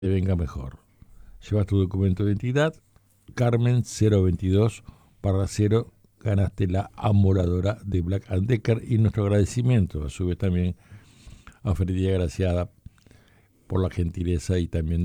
te venga mejor. Llevas tu documento de identidad, Carmen 022/0, ganaste la amoladora de Black & Decker, y nuestro agradecimiento a su vez también a Freddy Agraciada por la gentileza y también